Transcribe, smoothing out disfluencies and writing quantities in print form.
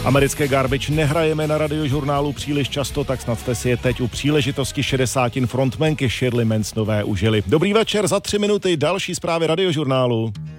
Americké garbage nehrajeme na Radiožurnálu příliš často, tak snad jste si je teď u příležitosti 60 frontmanky Shirley Mansonové užili. Dobrý večer, za 3 minuty další zprávy Radiožurnálu.